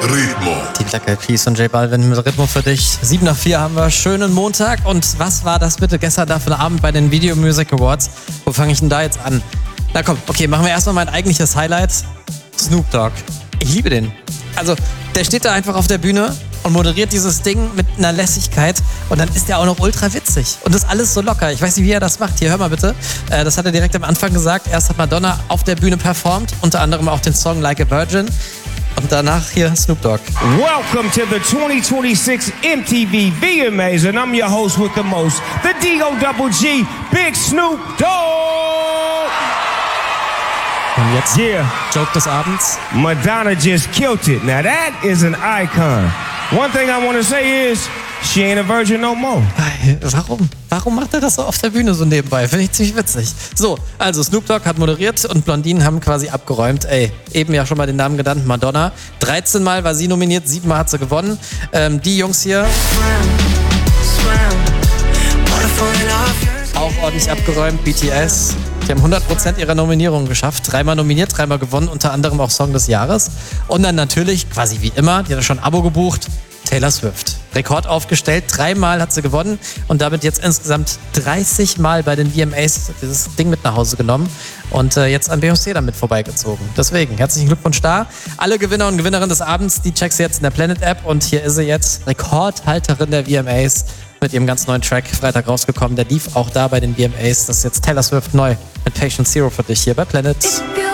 Ritmo. Die Black Eyed Peas und J Balvin mit Ritmo für dich. 7 nach 4 haben wir. Schönen Montag. Und was war das bitte gestern da für ein Abend bei den Video Music Awards? Wo fange ich denn da jetzt an? Na komm, okay, machen wir erstmal mein eigentliches Highlight. Snoop Dogg. Ich liebe den. Also, der steht da einfach auf der Bühne und moderiert dieses Ding mit einer Lässigkeit und dann ist der auch noch ultra witzig. Und das ist alles so locker. Ich weiß nicht, wie er das macht. Hier, hör mal bitte. Das hat er direkt am Anfang gesagt. Erst hat Madonna auf der Bühne performt, unter anderem auch den Song Like a Virgin. Und danach hier Snoop Dogg. Welcome to the 2026 MTV VMAs and I'm your host with the most, the D-O-double-G, Big Snoop Dogg! Und jetzt Yeah, Joke des Abends. Madonna just killed it. Now that is an icon. One thing I want to say is, she ain't a virgin no more. Warum? Warum macht er das so auf der Bühne so nebenbei? Finde ich ziemlich witzig. So, also Snoop Dogg hat moderiert und Blondinen haben quasi abgeräumt. Ey, eben ja schon mal den Namen genannt, Madonna. 13 Mal war sie nominiert, 7 Mal hat sie gewonnen. Die Jungs hier auch ordentlich abgeräumt, BTS. Die haben 100% ihrer Nominierungen geschafft. 3-mal nominiert, 3-mal gewonnen, unter anderem auch Song des Jahres. Und dann natürlich, quasi wie immer, die hat schon ein Abo gebucht, Taylor Swift. Rekord aufgestellt, 3-mal hat sie gewonnen und damit jetzt insgesamt 30 Mal bei den VMAs dieses Ding mit nach Hause genommen und jetzt an Beyoncé damit vorbeigezogen. Deswegen, herzlichen Glückwunsch da. Alle Gewinner und Gewinnerinnen des Abends, die checkst du jetzt in der Planet-App und hier ist sie jetzt, Rekordhalterin der VMAs mit ihrem ganz neuen Track, Freitag rausgekommen. Der lief auch da bei den VMAs. Das ist jetzt Taylor Swift neu mit Patient Zero für dich hier bei Planet.